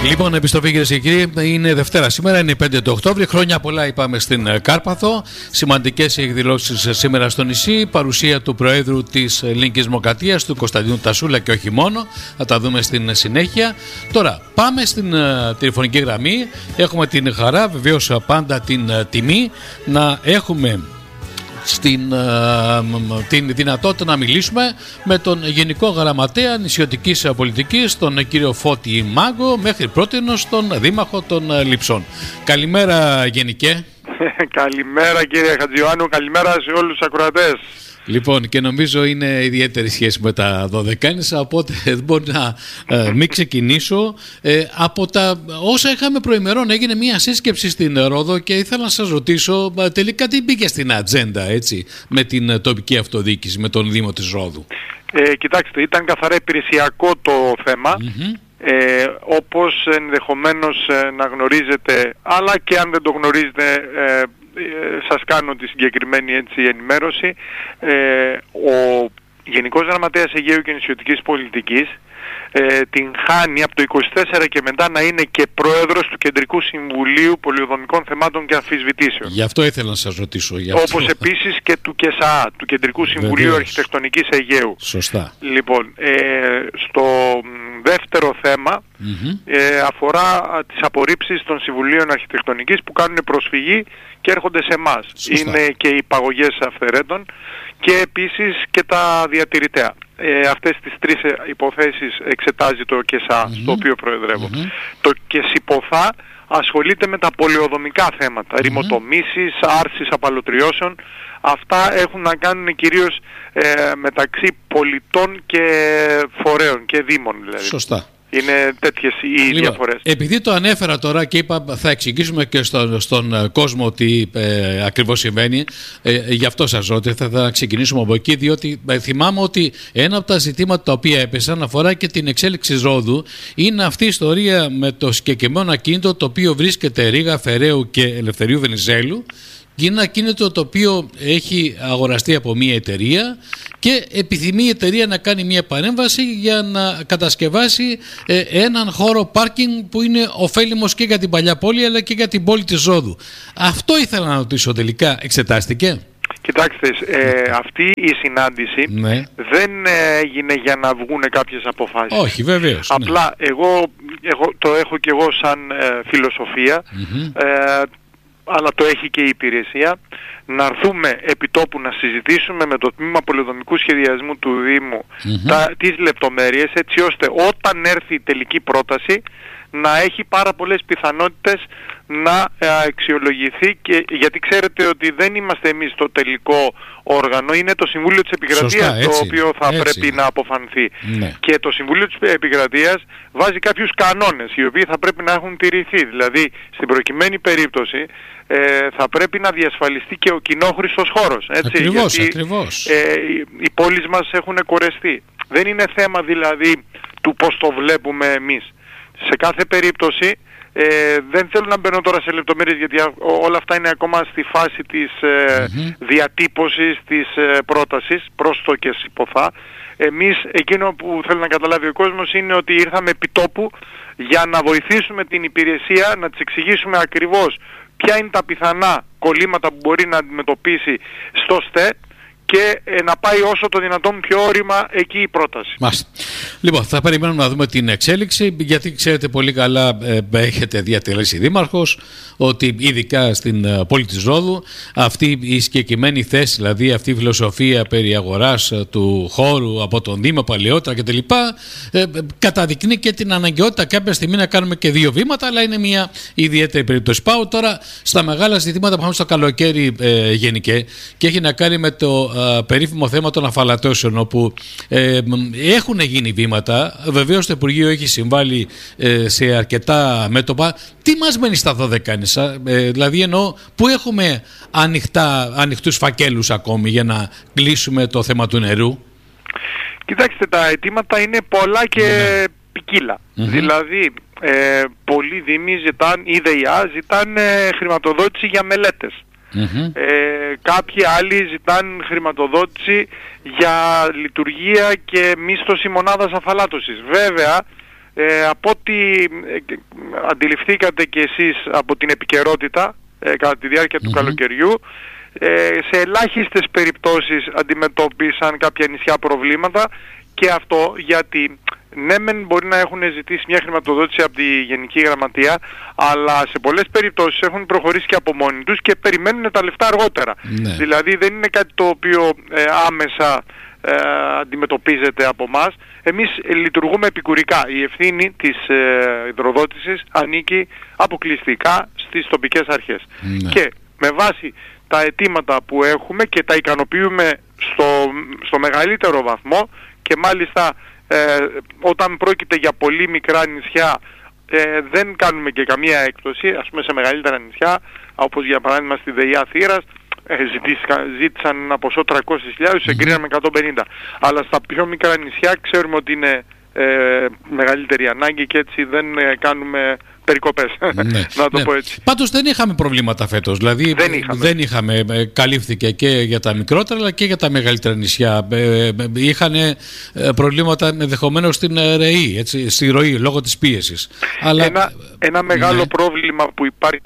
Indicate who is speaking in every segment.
Speaker 1: Λοιπόν, επιστροφή κυρίες και κύριοι, είναι Δευτέρα σήμερα, είναι 5 του Οκτώβρη. Χρόνια πολλά είπαμε στην Κάρπαθο. Σημαντικές εκδηλώσεις σήμερα στο νησί. Παρουσία του Προέδρου της Ελληνικής Δημοκρατίας, του Κωνσταντίνου Τασούλα και όχι μόνο. Θα τα δούμε στην συνέχεια. Τώρα, πάμε στην τηλεφωνική γραμμή. Έχουμε την χαρά, βεβαίως πάντα την τιμή, να έχουμε την δυνατότητα να μιλήσουμε με τον Γενικό Γραμματέα Νησιωτικής Πολιτικής, τον κύριο Φώτη Μάγκο, μέχρι πρότινος τον Δήμαρχο των Λειψών. Καλημέρα, Γενικέ.
Speaker 2: Καλημέρα, κύριε Χατζιωάννου, καλημέρα σε όλους τους ακροατές.
Speaker 1: Λοιπόν, και νομίζω είναι ιδιαίτερη σχέση με τα Δωδεκάνησα, οπότε δεν μπορεί να μην ξεκινήσω. Από τα όσα είχαμε προημερών, έγινε μια σύσκεψη στην Ρόδο και ήθελα να σας ρωτήσω τελικά τι μπήκε στην ατζέντα, έτσι, με την τοπική αυτοδιοίκηση, με τον Δήμο της Ρόδου.
Speaker 2: Κοιτάξτε, ήταν καθαρά υπηρεσιακό το θέμα. Όπως ενδεχομένως να γνωρίζετε, αλλά και αν δεν το γνωρίζετε, σας κάνω τη συγκεκριμένη ενημέρωση. Ο Γενικός Γραμματέας Αιγαίου και Νησιωτικής Πολιτικής την χάνει από το 24 και μετά να είναι και πρόεδρος του Κεντρικού Συμβουλίου Πολεοδομικών Θεμάτων και Αμφισβητήσεων.
Speaker 1: Γι' αυτό ήθελα να σας ρωτήσω.
Speaker 2: Όπως επίσης και του ΚΕΣΑΑ, του Κεντρικού Συμβουλίου Αρχιτεκτονικής Αιγαίου.
Speaker 1: Σωστά.
Speaker 2: Λοιπόν, στο δεύτερο θέμα αφορά τις απορρίψεις των Συμβουλίων Αρχιτεκτονικής που κάνουν προσφυγή και έρχονται σε εμάς. Είναι και οι υπαγωγές αυθαιρέτων και επίσης και τα διατηρητέα. Αυτές τις τρεις υποθέσεις εξετάζει το ΚΕΣΑ, στο οποίο προεδρεύω. Το ΚΕΣΥΠΟΘΑ ασχολείται με τα πολεοδομικά θέματα, ρημοτομήσεις, άρσεις απαλωτριώσεων. Αυτά έχουν να κάνουν κυρίως μεταξύ πολιτών και φορέων και δήμων δηλαδή.
Speaker 1: Σωστά.
Speaker 2: Είναι τέτοιες οι διαφορές.
Speaker 1: Επειδή το ανέφερα τώρα και είπα θα εξηγήσουμε και στον κόσμο τι ακριβώς συμβαίνει, γι' αυτό σας ρωτήσω, θα ξεκινήσουμε από εκεί, διότι θυμάμαι ότι ένα από τα ζητήματα τα οποία έπεσαν αφορά και την εξέλιξη Ρόδου. Είναι αυτή η ιστορία με το συγκεκριμένο ακίνητο το οποίο βρίσκεται Ρήγα Φεραίου και Ελευθερίου Βενιζέλου. Είναι ένα ακίνητο το οποίο έχει αγοραστεί από μια εταιρεία και επιθυμεί η εταιρεία να κάνει μια παρέμβαση για να κατασκευάσει έναν χώρο πάρκινγκ που είναι ωφέλιμος και για την παλιά πόλη αλλά και για την πόλη της Ρόδου. Αυτό ήθελα να ρωτήσω, τελικά εξετάστηκε?
Speaker 2: Κοιτάξτε, αυτή η συνάντηση δεν έγινε για να βγουν κάποιες αποφάσεις.
Speaker 1: Όχι, βεβαίως.
Speaker 2: Απλά εγώ το έχω και εγώ σαν φιλοσοφία, αλλά το έχει και η υπηρεσία, να έρθουμε επί τόπου να συζητήσουμε με το Τμήμα Πολεοδομικού Σχεδιασμού του Δήμου τις λεπτομέρειες, έτσι ώστε όταν έρθει η τελική πρόταση να έχει πάρα πολλές πιθανότητες να αξιολογηθεί, και γιατί ξέρετε ότι δεν είμαστε εμείς το τελικό όργανο, είναι το Συμβούλιο της Επικρατείας το οποίο θα πρέπει να αποφανθεί. Και το Συμβούλιο της Επικρατείας βάζει κάποιους κανόνες οι οποίοι θα πρέπει να έχουν τηρηθεί. Δηλαδή στην προκειμένη περίπτωση θα πρέπει να διασφαλιστεί και ο κοινόχρηστος χώρος. Έτσι,
Speaker 1: ακριβώς.
Speaker 2: Οι πόλεις μας έχουν κορεστεί. Δεν είναι θέμα δηλαδή του πώς το βλέπουμε εμείς. Σε κάθε περίπτωση δεν θέλω να μπαίνω τώρα σε λεπτομέρειες, γιατί όλα αυτά είναι ακόμα στη φάση της διατύπωσης της πρότασης προς το ΚΕΣΥΠΟΘΑ. Εμείς εκείνο που θέλει να καταλάβει ο κόσμος είναι ότι ήρθαμε επί τόπου για να βοηθήσουμε την υπηρεσία, να της εξηγήσουμε ακριβώς ποια είναι τα πιθανά κολλήματα που μπορεί να αντιμετωπίσει στο ΣΤΕ και να πάει όσο το δυνατόν πιο όρημα εκεί η πρόταση.
Speaker 1: Μάλιστα. Λοιπόν, θα περιμένουμε να δούμε την εξέλιξη, γιατί ξέρετε πολύ καλά, έχετε διατελέσει δήμαρχος, ότι ειδικά στην πόλη της Ρόδου αυτή η συγκεκριμένη θέση, δηλαδή αυτή η φιλοσοφία περί αγοράς του χώρου από τον Δήμο παλαιότερα κτλ. Καταδεικνύει και την αναγκαιότητα κάποια στιγμή να κάνουμε και δύο βήματα, αλλά είναι μια ιδιαίτερη περίπτωση. Πάω τώρα στα μεγάλα ζητήματα που είχαμε στο καλοκαίρι, Γενικέ, και έχει να κάνει με το περίφημο θέμα των αφαλατώσεων, όπου έχουν γίνει βήματα. Βεβαίως το Υπουργείο έχει συμβάλει σε αρκετά μέτωπα. Τι μας μένει στα Δωδεκάνησα, δηλαδή εννοώ που έχουμε ανοιχτούς φακέλους ακόμη για να κλείσουμε το θέμα του νερού?
Speaker 2: Κοιτάξτε, τα αιτήματα είναι πολλά και ποικίλα. Δηλαδή πολλοί δήμοι ζητάνε, η ΔΕΙΑ ζητάνε χρηματοδότηση για μελέτες. Κάποιοι άλλοι ζητάνε χρηματοδότηση για λειτουργία και μίσθωση μονάδας αφαλάτωσης. Βέβαια Από ό,τι αντιληφθήκατε και εσείς από την επικαιρότητα κατά τη διάρκεια του καλοκαιριού, σε ελάχιστες περιπτώσεις αντιμετώπισαν κάποια νησιά προβλήματα, και αυτό γιατί ναι μεν μπορεί να έχουν ζητήσει μια χρηματοδότηση από τη Γενική Γραμματεία, αλλά σε πολλές περιπτώσεις έχουν προχωρήσει και από μόνοι τους και περιμένουν τα λεφτά αργότερα. Δηλαδή δεν είναι κάτι το οποίο άμεσα αντιμετωπίζεται από μας. Εμείς λειτουργούμε επικουρικά. Η ευθύνη της υδροδότησης ανήκει αποκλειστικά στις τοπικές αρχές. Και με βάση τα αιτήματα που έχουμε και τα ικανοποιούμε στο μεγαλύτερο βαθμό, και μάλιστα όταν πρόκειται για πολύ μικρά νησιά δεν κάνουμε και καμία έκπτωση. Ας πούμε σε μεγαλύτερα νησιά, όπως για παράδειγμα στη ΔΕΙΑ Θήρας, ζήτησαν ένα ποσό 300.000, εγκρίναμε 150. Αλλά στα πιο μικρά νησιά ξέρουμε ότι είναι μεγαλύτερη ανάγκη και έτσι δεν κάνουμε περικοπές, να το πω έτσι.
Speaker 1: Πάντως δεν είχαμε προβλήματα φέτος, δηλαδή δεν είχαμε, καλύφθηκε και για τα μικρότερα αλλά και για τα μεγαλύτερα νησιά. Είχαν προβλήματα ενδεχομένως στην ΡΕΗ, έτσι, στη ροή λόγω της πίεσης. Αλλά,
Speaker 2: ένα μεγάλο πρόβλημα που υπάρχει.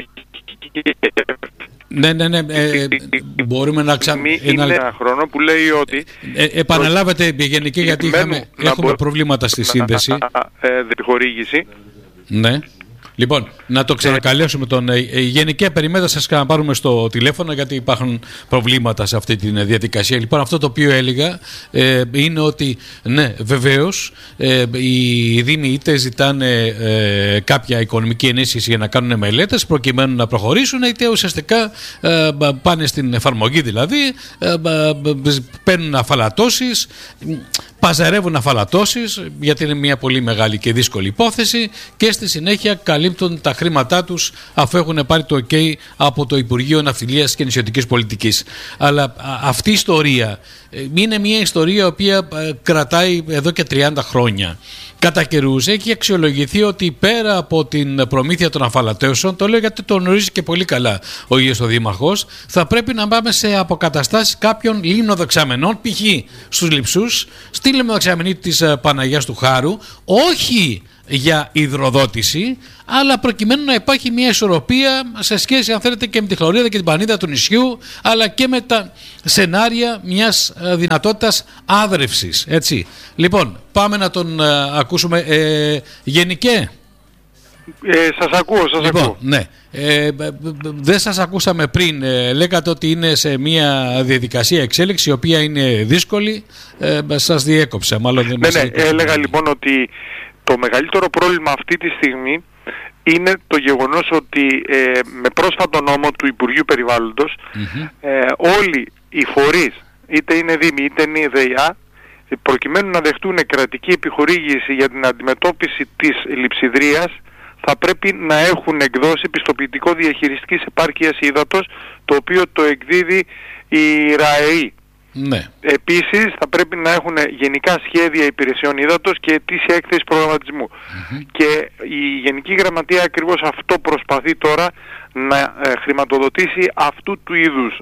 Speaker 1: Ναι, μπορούμε να
Speaker 2: είναι ένα χρόνο που λέει ότι
Speaker 1: επαναλάβετε γενική, γιατί έχουμε προβλήματα στη σύνδεση.
Speaker 2: Διχορήγηση.
Speaker 1: Ναι. Λοιπόν, να το ξανακαλέσουμε τον Γενική, περιμένετε, σας ξαναπάρουμε στο τηλέφωνο γιατί υπάρχουν προβλήματα σε αυτή τη διαδικασία. Λοιπόν, αυτό το οποίο έλεγα είναι ότι ναι, βεβαίως οι Δήμοι είτε ζητάνε κάποια οικονομική ενίσχυση για να κάνουν μελέτες προκειμένου να προχωρήσουν, είτε ουσιαστικά πάνε στην εφαρμογή, δηλαδή παίρνουν αφαλατώσεις, παζαρεύουν αφαλατώσεις, γιατί είναι μια πολύ μεγάλη και δύσκολη υπόθεση, και στη συνέχεια καλύπτουν τα χρήματά τους αφού έχουν πάρει το OK από το Υπουργείο Ναυτιλίας και Νησιωτικής Πολιτικής. Αλλά αυτή η ιστορία είναι μια ιστορία η οποία κρατάει εδώ και 30 χρόνια. Κατά καιρούς έχει αξιολογηθεί ότι πέρα από την προμήθεια των αφαλατώσεων, το λέω γιατί το γνωρίζει και πολύ καλά ο ίδιος ο Δήμαρχος, θα πρέπει να πάμε σε αποκαταστάσεις κάποιων λιμνοδεξαμενών, π.χ. στους Λειψούς, στη λιμνοδεξαμενή της Παναγιάς του Χάρου, όχι για υδροδότηση, αλλά προκειμένου να υπάρχει μια ισορροπία σε σχέση, αν θέλετε, και με τη χλωρίδα και την πανίδα του νησιού, αλλά και με τα σενάρια μιας δυνατότητας άδρευσης, έτσι. Λοιπόν, πάμε να τον ακούσουμε. Γενικέ.
Speaker 2: Σας ακούω.
Speaker 1: Ναι. Δεν σας ακούσαμε πριν. Λέγατε ότι είναι σε μια διαδικασία εξέλιξη η οποία είναι δύσκολη. Σας διέκοψα, μάλλον δεν μας διέκοψε.
Speaker 2: Έλεγα λοιπόν ότι το μεγαλύτερο πρόβλημα αυτή τη στιγμή είναι το γεγονός ότι με πρόσφατο νόμο του Υπουργείου Περιβάλλοντος όλοι οι φορείς, είτε είναι Δήμοι είτε είναι η ΔΕΙΑ, προκειμένου να δεχτούν κρατική επιχορήγηση για την αντιμετώπιση της λειψιδρίας, θα πρέπει να έχουν εκδώσει πιστοποιητικό διαχειριστικής επάρκειας ύδατος, το οποίο το εκδίδει η ΡΑΕΗ.
Speaker 1: Ναι.
Speaker 2: Επίσης θα πρέπει να έχουν γενικά σχέδια υπηρεσιών ύδατος και ετήσια έκθεση προγραμματισμού. Και η Γενική Γραμματεία ακριβώς αυτό προσπαθεί τώρα, να χρηματοδοτήσει αυτού του είδους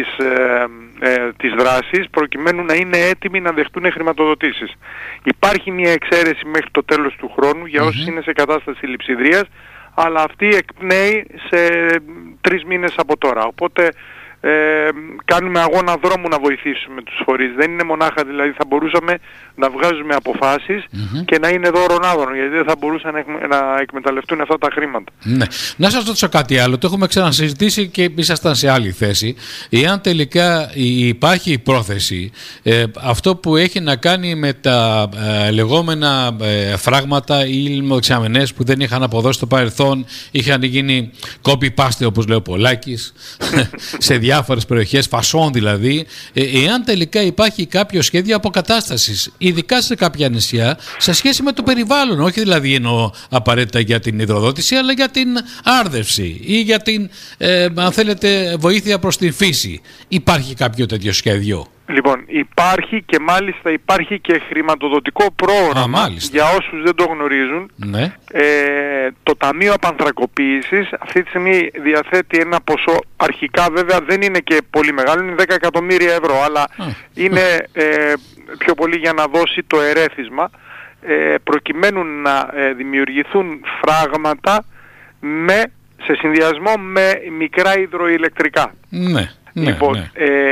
Speaker 2: τις δράσεις, προκειμένου να είναι έτοιμοι να δεχτούν χρηματοδοτήσεις. Υπάρχει μια εξαίρεση μέχρι το τέλος του χρόνου για όσους είναι σε κατάσταση λειψιδρίας, αλλά αυτή εκπνέει σε 3 μήνες από τώρα. Οπότε κάνουμε αγώνα δρόμου να βοηθήσουμε τους φορείς. Δεν είναι μονάχα, δηλαδή θα μπορούσαμε να βγάζουμε αποφάσεις και να είναι δώρον άδωνο, γιατί δεν θα μπορούσαν να εκμεταλλευτούν αυτά τα χρήματα.
Speaker 1: Ναι. Να σας ρωτήσω κάτι άλλο. Το έχουμε ξανασυζητήσει και ήσασταν σε άλλη θέση. Εάν τελικά υπάρχει η πρόθεση, αυτό που έχει να κάνει με τα λεγόμενα φράγματα ή λιμνοδεξαμενές που δεν είχαν αποδώσει στο παρελθόν, είχαν γίνει copy-paste, όπως λέει ο Πολάκης, σε διάφορες περιοχές, φασών δηλαδή, εάν τελικά υπάρχει κάποιο σχέδιο αποκατάστασης, ειδικά σε κάποια νησιά, σε σχέση με το περιβάλλον, όχι δηλαδή εννοώ απαραίτητα για την υδροδότηση, αλλά για την άρδευση ή για την, αν θέλετε, βοήθεια προς την φύση. Υπάρχει κάποιο τέτοιο σχέδιο?
Speaker 2: Λοιπόν, υπάρχει, και μάλιστα υπάρχει και χρηματοδοτικό πρόγραμμα για όσους δεν το γνωρίζουν.
Speaker 1: Ναι.
Speaker 2: Το Ταμείο Απανθρακοποίησης αυτή τη στιγμή διαθέτει ένα ποσό, αρχικά βέβαια δεν είναι και πολύ μεγάλο, είναι 10 εκατομμύρια ευρώ, αλλά είναι πιο πολύ για να δώσει το ερέθισμα. προκειμένου να δημιουργηθούν φράγματα σε συνδυασμό με μικρά υδροηλεκτρικά.
Speaker 1: Ναι,
Speaker 2: λοιπόν,
Speaker 1: ναι.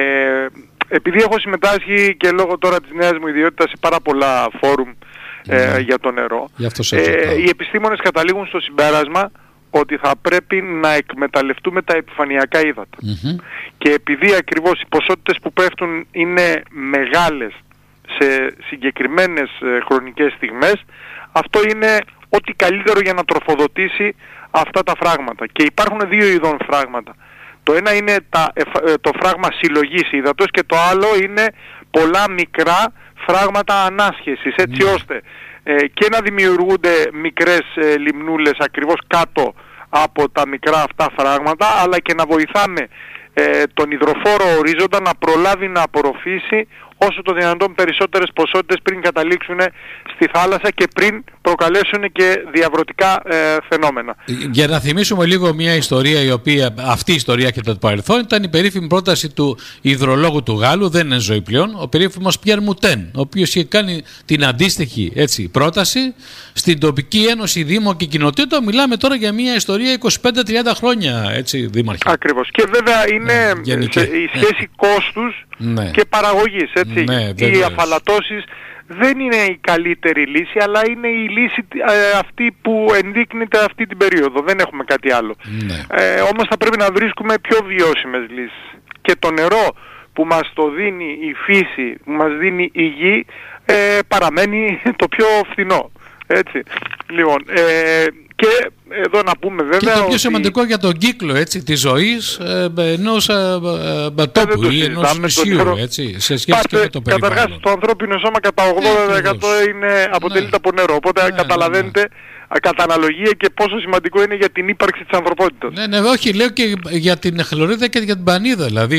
Speaker 2: Επειδή έχω συμμετάσχει και λόγω τώρα της νέας μου ιδιότητας σε πάρα πολλά φόρουμ για το νερό, οι επιστήμονες καταλήγουν στο συμπέρασμα ότι θα πρέπει να εκμεταλλευτούμε τα επιφανειακά ύδατα. Και επειδή ακριβώς οι ποσότητες που πέφτουν είναι μεγάλες σε συγκεκριμένες χρονικές στιγμές, αυτό είναι ό,τι καλύτερο για να τροφοδοτήσει αυτά τα φράγματα. Και υπάρχουν δύο ειδών φράγματα. Το ένα είναι το φράγμα συλλογής ύδατος και το άλλο είναι πολλά μικρά φράγματα ανάσχεσης, έτσι ώστε και να δημιουργούνται μικρές λιμνούλες ακριβώς κάτω από τα μικρά αυτά φράγματα, αλλά και να βοηθάμε τον υδροφόρο ορίζοντα να προλάβει να απορροφήσει όσο το δυνατόν περισσότερες ποσότητες πριν καταλήξουν στη θάλασσα και πριν προκαλέσουν και διαβρωτικά φαινόμενα.
Speaker 1: Για να θυμίσουμε λίγο μια ιστορία, η οποία αυτή η ιστορία και το παρελθόν ήταν η περίφημη πρόταση του υδρολόγου του Γάλλου, δεν είναι ζωή πλέον, ο περίφημος Πιέρ Μουτέν, ο οποίος είχε κάνει την αντίστοιχη πρόταση στην τοπική ένωση Δήμων και Κοινοτήτων. Μιλάμε τώρα για μια ιστορία 25-30 χρόνια, έτσι, δήμαρχε.
Speaker 2: Ακριβώς. Και βέβαια είναι η σχέση κόστους και παραγωγής, έτσι. Οι αφαλατώσεις δεν είναι η καλύτερη λύση, αλλά είναι η λύση αυτή που ενδείκνυται αυτή την περίοδο. Δεν έχουμε κάτι άλλο. Όμως θα πρέπει να βρίσκουμε πιο βιώσιμες λύσεις. Και το νερό που μας το δίνει η φύση, που μας δίνει η γη, παραμένει το πιο φθηνό. Έτσι. Λοιπόν, και εδώ να πούμε βέβαια...
Speaker 1: Και το πιο σημαντικό για τον κύκλο, έτσι, της ζωής ενός τόπου ή ενός νησιού, έτσι, σε σχέση και με το περιβάλλον.
Speaker 2: Καταρχάς το ανθρώπινο σώμα κατά 80% αποτελείται από νερό, οπότε καταλαβαίνετε κατά αναλογία και πόσο σημαντικό είναι για την ύπαρξη της ανθρωπότητας.
Speaker 1: Ναι, όχι, λέω και για την χλωρίδα και για την πανίδα. Δηλαδή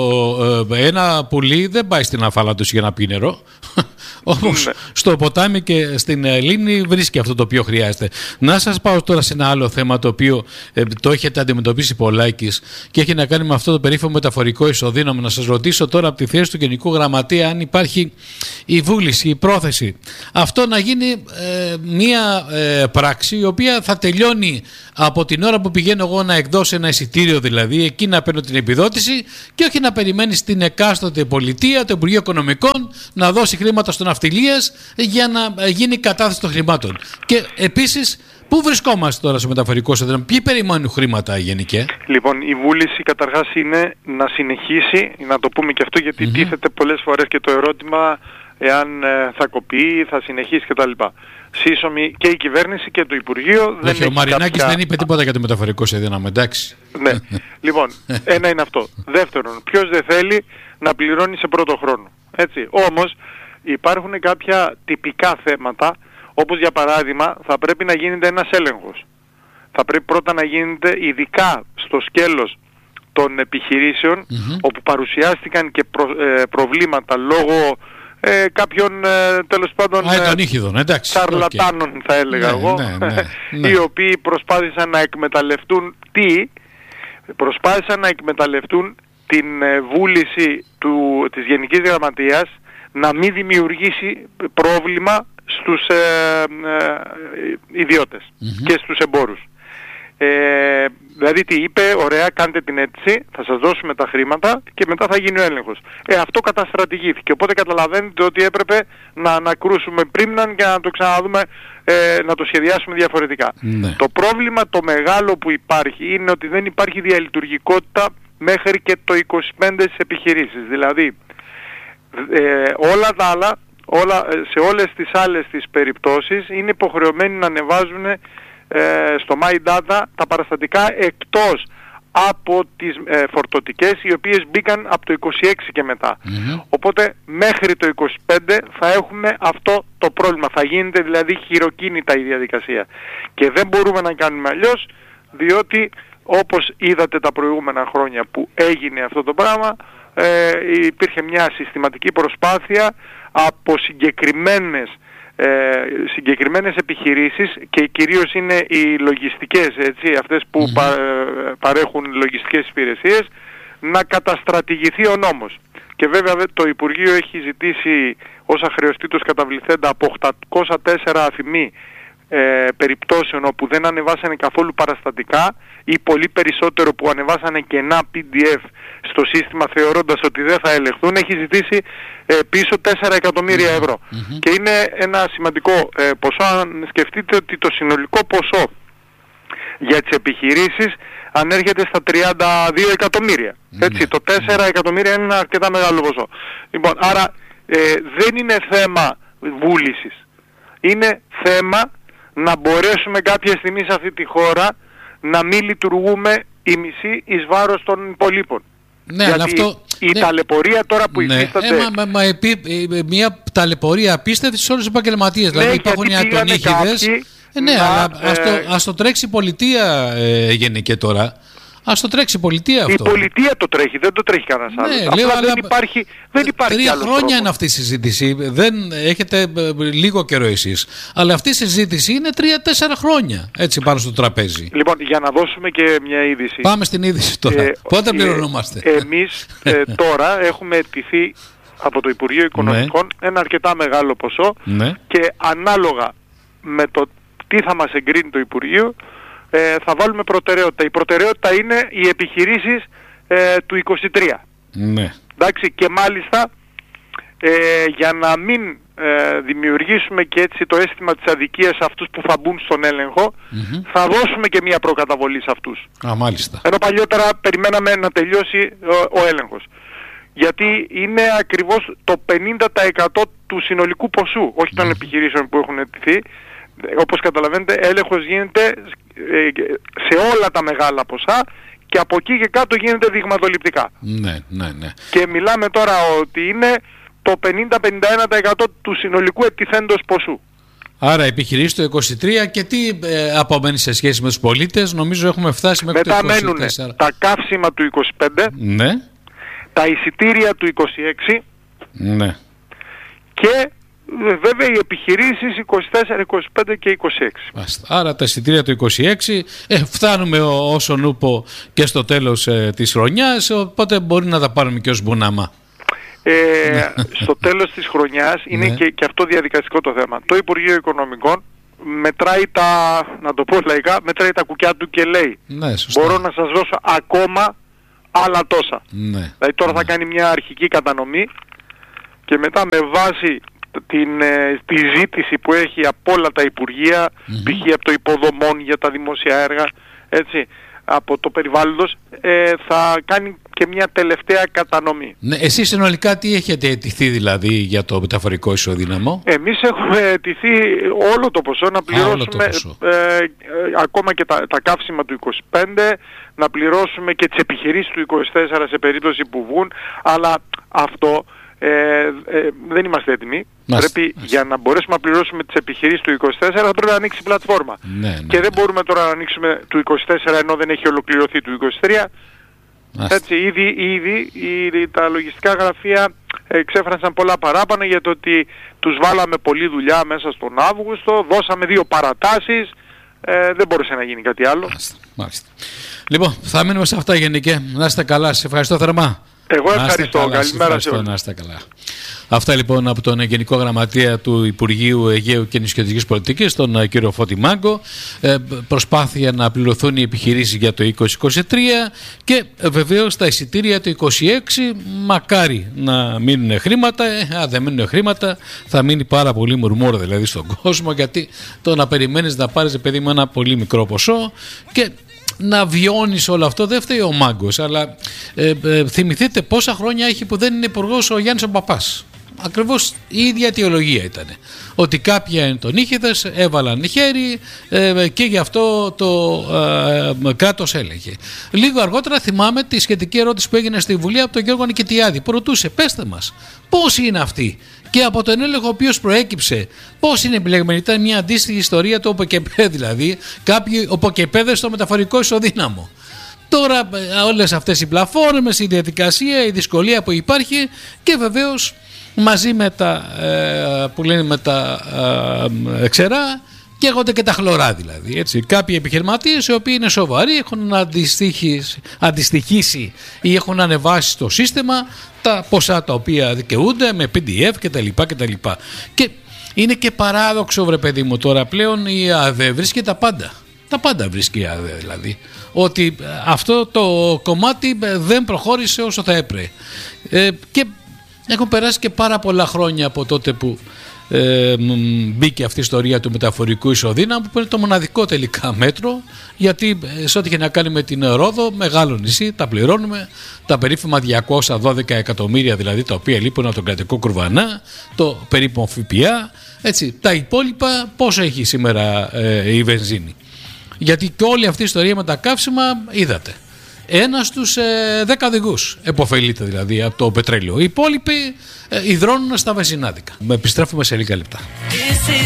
Speaker 1: ένα πουλί δεν πάει στην αφαλάτωση για να πει νερό. Όμως στο ποτάμι και στην λίμνη βρίσκει αυτό το οποίο χρειάζεται. Να σας πάω τώρα σε ένα άλλο θέμα, το οποίο το έχετε αντιμετωπίσει πολλάκις και έχει να κάνει με αυτό το περίφημο μεταφορικό ισοδύναμο. Να σας ρωτήσω τώρα από τη θέση του Γενικού Γραμματέα αν υπάρχει η βούληση, η πρόθεση αυτό να γίνει μία πράξη η οποία θα τελειώνει από την ώρα που πηγαίνω εγώ να εκδώσω ένα εισιτήριο, δηλαδή εκεί να παίρνω την επιδότηση και όχι να περιμένει στην εκάστοτε πολιτεία, το Υπουργείο Οικονομικών να δώσει χρήματα στον ναυτιλίας για να γίνει κατάθεση των χρημάτων. Και επίσης, πού βρισκόμαστε τώρα στο μεταφορικό ισοδύναμο, ποιοι περιμένουν χρήματα γενικέ?
Speaker 2: Λοιπόν, η βούληση καταρχάς είναι να συνεχίσει, να το πούμε και αυτό, γιατί τίθεται πολλές φορές και το ερώτημα εάν θα κοπεί, θα συνεχίσει κτλ. Σύσσωμη και η κυβέρνηση και το Υπουργείο.
Speaker 1: Όχι, ο Μαρινάκης δεν είπε τίποτα για το μεταφορικό ισοδύναμο, εντάξει.
Speaker 2: Ναι. Λοιπόν, ένα είναι αυτό. Δεύτερον, ποιος δεν θέλει να πληρώνει σε πρώτο χρόνο. Έτσι. Όμως υπάρχουν κάποια τυπικά θέματα, όπως για παράδειγμα θα πρέπει να γίνεται ένας έλεγχος. Θα πρέπει πρώτα να γίνεται ειδικά στο σκέλος των επιχειρήσεων, όπου παρουσιάστηκαν και προβλήματα λόγω κάποιων τέλος πάντων σαρλατάνων θα έλεγα εγώ, οι οποίοι προσπάθησαν να εκμεταλλευτούν προσπάθησαν να εκμεταλλευτούν την βούληση της Γενικής Γραμματείας να μην δημιουργήσει πρόβλημα στους ιδιώτες και στους εμπόρους. Δηλαδή τι είπε, ωραία, κάντε την αίτηση, θα σας δώσουμε τα χρήματα και μετά θα γίνει ο έλεγχος. Αυτό καταστρατηγήθηκε, οπότε καταλαβαίνετε ότι έπρεπε να ανακρούσουμε πρίμναν και να το ξαναδούμε, να το σχεδιάσουμε διαφορετικά. Το πρόβλημα το μεγάλο που υπάρχει είναι ότι δεν υπάρχει διαλειτουργικότητα μέχρι και το 25 στις επιχειρήσεις. Δηλαδή όλα τα άλλα, σε όλες τις άλλες τις περιπτώσεις είναι υποχρεωμένοι να ανεβάζουν στο MyData τα παραστατικά εκτός από τις φορτωτικές, οι οποίες μπήκαν από το 26 και μετά. Οπότε μέχρι το 25 θα έχουμε αυτό το πρόβλημα. Θα γίνεται δηλαδή χειροκίνητα η διαδικασία. Και δεν μπορούμε να κάνουμε αλλιώς, διότι όπως είδατε τα προηγούμενα χρόνια που έγινε αυτό το πράγμα, υπήρχε μια συστηματική προσπάθεια από συγκεκριμένες επιχειρήσεις και κυρίως είναι οι λογιστικές, έτσι, αυτές που παρέχουν λογιστικές υπηρεσίες, να καταστρατηγηθεί ο νόμος. Και βέβαια το Υπουργείο έχει ζητήσει ως αχρεωστήτως καταβληθέντα από 804 αφημί περιπτώσεων όπου δεν ανεβάσανε καθόλου παραστατικά ή πολύ περισσότερο που ανεβάσανε κενά PDF στο σύστημα θεωρώντας ότι δεν θα ελεγχθούν, έχει ζητήσει πίσω 4 εκατομμύρια ευρώ. Και είναι ένα σημαντικό ποσό αν σκεφτείτε ότι το συνολικό ποσό για τις επιχειρήσεις ανέρχεται στα 32 εκατομμύρια. Έτσι, το 4 εκατομμύρια είναι ένα αρκετά μεγάλο ποσό. Λοιπόν, άρα δεν είναι θέμα βούλησης. Είναι θέμα να μπορέσουμε κάποια στιγμή σε αυτή τη χώρα να μην λειτουργούμε οι μισοί εις βάρος των υπολείπων.
Speaker 1: Ναι,
Speaker 2: γιατί
Speaker 1: αυτό,
Speaker 2: η ταλαιπωρία τώρα που υφίσταται...
Speaker 1: μια ταλαιπωρία απίστευτη σε όλους τους επαγγελματίες. Δηλαδή υπάρχουν οι ατονίχηδες. Αλλά ας το τρέξει η πολιτεία έγινε και τώρα. Ας το τρέξει η πολιτεία αυτό.
Speaker 2: Η πολιτεία το τρέχει, δεν το τρέχει κανένας άλλος. Απλά δεν υπάρχει
Speaker 1: 3 χρόνια είναι αυτή η συζήτηση. Δεν έχετε λίγο καιρό εσείς. Αλλά αυτή η συζήτηση είναι 3-4 χρόνια έτσι πάνω στο τραπέζι.
Speaker 2: Λοιπόν, για να δώσουμε και μια είδηση.
Speaker 1: Πάμε στην είδηση τώρα. Πότε πληρωνόμαστε?
Speaker 2: Εμείς τώρα έχουμε αιτηθεί από το Υπουργείο Οικονομικών ένα αρκετά μεγάλο ποσό και ανάλογα με το τι θα μας εγκρίνει το Υπουργείο θα βάλουμε προτεραιότητα. Η προτεραιότητα είναι οι επιχειρήσεις του 23.
Speaker 1: Ναι.
Speaker 2: Εντάξει, και μάλιστα για να μην δημιουργήσουμε και έτσι το αίσθημα της αδικίας σε αυτούς που θα μπουν στον έλεγχο, θα δώσουμε και μια προκαταβολή σε αυτούς.
Speaker 1: Μάλιστα.
Speaker 2: Ενώ παλιότερα περιμέναμε να τελειώσει ο έλεγχος. Γιατί είναι ακριβώς το 50% του συνολικού ποσού, όχι των επιχειρήσεων που έχουν αιτηθεί. Όπως καταλαβαίνετε, έλεγχος γίνεται σε όλα τα μεγάλα ποσά και από εκεί και κάτω γίνεται δειγματοληπτικά.
Speaker 1: Ναι.
Speaker 2: Και μιλάμε τώρα ότι είναι το 50-51% του συνολικού ετηθέντος ποσού.
Speaker 1: Άρα επιχειρήσεις το 23 και τι απομένει σε σχέση με τους πολίτες? Νομίζω έχουμε φτάσει μέχρι το 24.
Speaker 2: Μετά μένουν τα καύσιμα του 25, τα εισιτήρια του 26 και βέβαια οι επιχειρήσεις 24, 25 και 26.
Speaker 1: Άρα τα εισιτήρια του 26 φτάνουμε όσον ούπο και στο τέλος της χρονιάς, οπότε μπορεί να τα πάρουμε και ως μπουνάμα.
Speaker 2: Στο τέλος της χρονιάς είναι και αυτό διαδικαστικό το θέμα. Το Υπουργείο Οικονομικών μετράει να το πω λαϊκά, μετράει τα κουκιά του και λέει μπορώ να σας δώσω ακόμα άλλα τόσα. Δηλαδή τώρα θα κάνει μια αρχική κατανομή και μετά με βάση τη ζήτηση που έχει από όλα τα Υπουργεία, π.χ. από το υποδομών για τα δημόσια έργα, έτσι, από το περιβάλλοντος, θα κάνει και μια τελευταία κατανομή. Ναι,
Speaker 1: εσείς συνολικά τι έχετε αιτηθεί δηλαδή για το μεταφορικό ισοδύναμο?
Speaker 2: Εμείς έχουμε αιτηθεί όλο το ποσό, να πληρώσουμε ακόμα και τα καύσιμα του 25, να πληρώσουμε και τις επιχειρήσεις του 24 σε περίπτωση που βγουν, αλλά αυτό δεν είμαστε έτοιμοι. Πρέπει για να μπορέσουμε να πληρώσουμε τις επιχειρήσεις του 24 θα πρέπει να ανοίξει η πλατφόρμα. Και δεν μπορούμε τώρα να ανοίξουμε του 24 ενώ δεν έχει ολοκληρωθεί του 23. Έτσι, ήδη τα λογιστικά γραφεία εξέφρασαν πολλά παράπονα για το ότι τους βάλαμε πολλή δουλειά μέσα στον Αύγουστο, δώσαμε 2 παρατάσεις, δεν μπορούσε να γίνει κάτι άλλο.
Speaker 1: Μάλιστα. Λοιπόν, θα μείνουμε σε αυτά γενικέ. Να είστε καλά, σας ευχαριστώ θερμά.
Speaker 2: Εγώ ευχαριστώ. Καλημέρα σε όλους.
Speaker 1: Να είστε καλά. Αυτά λοιπόν από τον Γενικό Γραμματεία του Υπουργείου Αιγαίου και Νησιωτικής Πολιτικής, τον κύριο Φώτη Μάγκο. Προσπάθεια να πληρωθούν οι επιχειρήσεις για το 2023 και βεβαίως τα εισιτήρια το 2026. Μακάρι να μείνουν χρήματα. Αν δεν μείνουν χρήματα, θα μείνει πάρα πολύ μουρμούρο δηλαδή στον κόσμο, γιατί το να περιμένεις να πάρεις παιδί με ένα πολύ μικρό ποσό και να βιώνεις όλο αυτό δεν φταίει ο Μάγκος, αλλά θυμηθείτε πόσα χρόνια έχει που δεν είναι υπουργός ο Γιάννης ο Παπάς. Ακριβώς η ίδια αιτιολογία ήταν. Ότι κάποια εντονίχηδες έβαλαν χέρι και γι' αυτό το κράτος έλεγε. Λίγο αργότερα θυμάμαι τη σχετική ερώτηση που έγινε στη Βουλή από τον Γιώργο Νικητιάδη που ρωτούσε, πέστε μας, πώς είναι αυτή? Και από τον έλεγχο ο οποίος προέκυψε, πώς είναι επιλεγμένη? Ήταν μια αντίστοιχη ιστορία του ΟΠΟΚΕΠΕ, δηλαδή κάποιοι ΟΠΟΚΕΠΕδες στο μεταφορικό ισοδύναμο. Τώρα όλες αυτές οι πλατφόρμες, η διαδικασία, η δυσκολία που υπάρχει και βεβαίως μαζί με τα που λένε με τα ξερά Καίγονται και τα χλωρά δηλαδή. Έτσι. Κάποιοι επιχειρηματίες οι οποίοι είναι σοβαροί έχουν αντιστοιχίσει ή έχουν ανεβάσει στο σύστημα τα ποσά τα οποία δικαιούνται με PDF κτλ. Και είναι και παράδοξο, βρε παιδί μου, τώρα πλέον η ΑΔΕ βρίσκει τα πάντα. Τα πάντα βρίσκει η ΑΔΕ δηλαδή. Ότι αυτό το κομμάτι δεν προχώρησε όσο θα έπρεπε. Και έχουν περάσει και πάρα πολλά χρόνια από τότε που μπήκε αυτή η ιστορία του μεταφορικού ισοδύναμου, που είναι το μοναδικό τελικά μέτρο, γιατί σε ό,τι είχε να κάνει με την Ρόδο, μεγάλο νησί, τα πληρώνουμε, τα περίφημα 212 εκατομμύρια δηλαδή, τα οποία λείπουν από τον κρατικό κουρβανά, το περίπου ΦΠΑ, έτσι. Τα υπόλοιπα πόσο έχει σήμερα η βενζίνη? Γιατί και όλη αυτή η ιστορία με τα καύσιμα, είδατε, ένας στους 10 οδηγούς επωφελείται δηλαδή από το πετρέλαιο. Οι υπόλοιποι υδρώνουν στα βενζινάδικα. Επιστρέφουμε σε λίγα λεπτά.